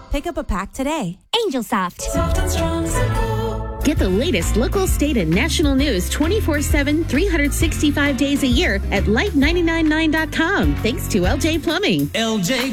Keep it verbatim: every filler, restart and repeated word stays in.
Pick up a pack today. Angel Soft. Soft and strong, simple. Get the latest local, state, and national news twenty-four seven, three hundred sixty-five days a year at light nine nine nine dot com. Thanks to L J Plumbing. L J